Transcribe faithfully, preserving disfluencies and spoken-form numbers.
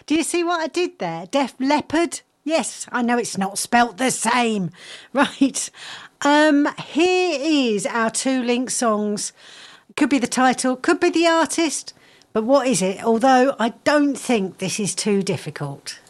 Do you see what I did there? Def Leppard? Yes, I know it's not spelt the same. Right. Um, here is our two link songs. Could be the title, could be the artist, but what is it? Although I don't think this is too difficult.